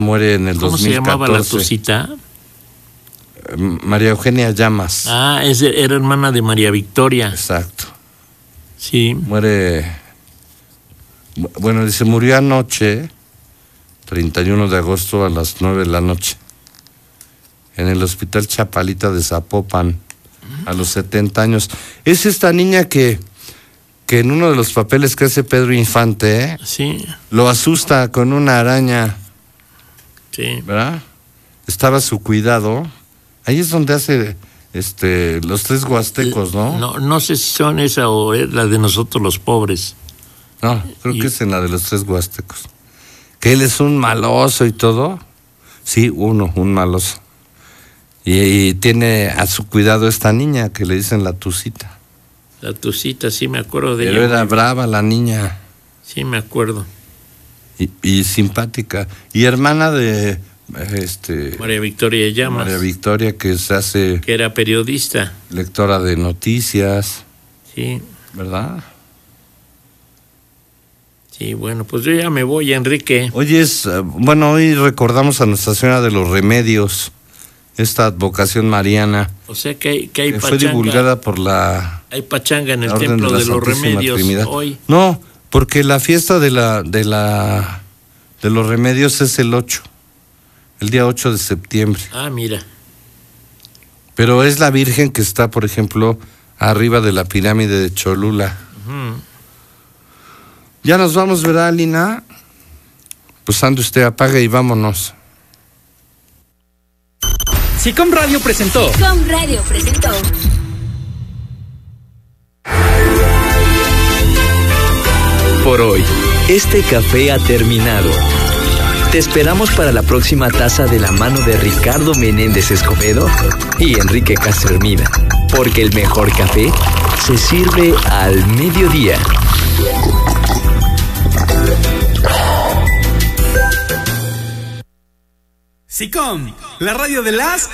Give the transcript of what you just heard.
muere en el 2014. ¿Cómo se llamaba la Tucita? María Eugenia Llamas. Era hermana de María Victoria. Exacto. Sí. Muere, bueno, dice, murió anoche, 31 de agosto a las 9 de la noche, en el Hospital Chapalita de Zapopan, a los 70 años. Es esta niña que en uno de los papeles que hace Pedro Infante, sí, lo asusta con una araña. Sí. ¿Verdad? Estaba a su cuidado. Ahí es donde hace los tres huastecos, ¿no? No sé si son esa o es la de Nosotros los Pobres. No, creo que es en la de los tres huastecos. Que él es un maloso y todo. Sí, un maloso. Y tiene a su cuidado esta niña que le dicen la Tucita. La Tucita, sí me acuerdo de ella. Pero era brava la niña. Sí me acuerdo. Y simpática. Y hermana de María Victoria Llamas. María Victoria, que era periodista. Lectora de noticias. Sí. ¿Verdad? Sí, bueno, pues yo ya me voy, Enrique. Hoy hoy recordamos a Nuestra Señora de los Remedios, esta advocación mariana. O sea que hay pachanga. Fue divulgada por hay pachanga en el Templo de los Remedios Trinidad. hoy. No, porque la fiesta de los Remedios es el 8, el día 8 de septiembre. Mira. Pero es la Virgen que está, por ejemplo, arriba de la pirámide de Cholula. Uh-huh. Ya nos vamos, ¿verdad, Lina? Pues ande usted, apague y vámonos. SICOM Radio presentó. Por hoy, este café ha terminado. Te esperamos para la próxima taza de la mano de Ricardo Menéndez Escobedo y Enrique Castro Hermida, porque el mejor café se sirve al mediodía. SICOM, la radio de las